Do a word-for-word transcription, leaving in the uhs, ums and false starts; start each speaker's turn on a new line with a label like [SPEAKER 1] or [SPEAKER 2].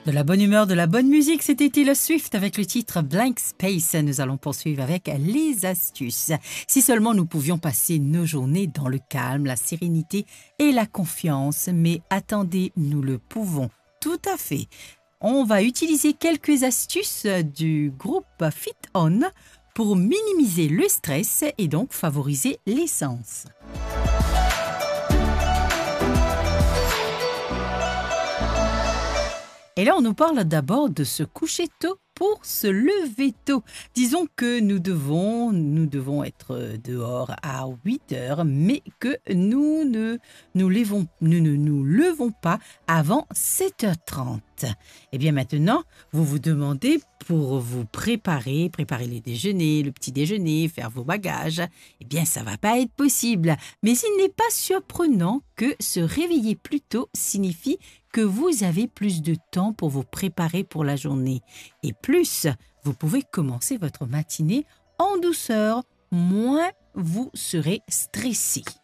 [SPEAKER 1] De la bonne humeur, de la bonne musique, c'était Taylor Swift avec le titre Blank Space. Nous allons poursuivre avec les astuces. Si seulement nous pouvions passer nos journées dans le calme, la sérénité et la confiance. Mais attendez, nous le pouvons tout à fait. On va utiliser quelques astuces du groupe Fit On pour minimiser le stress et donc favoriser l'essence. Et là, on nous parle d'abord de se coucher tôt pour se lever tôt. Disons que nous devons, nous devons être dehors à huit heures, mais que nous ne nous levons, nous ne nous levons pas avant sept heures trente. Et bien maintenant, vous vous demandez pour vous préparer, préparer les déjeuners, le petit déjeuner, faire vos bagages. Eh bien, ça va pas être possible. Mais il n'est pas surprenant que se réveiller plus tôt signifie que vous avez plus de temps pour vous préparer pour la journée. Et plus, vous pouvez commencer votre matinée en douceur, moins vous serez stressé.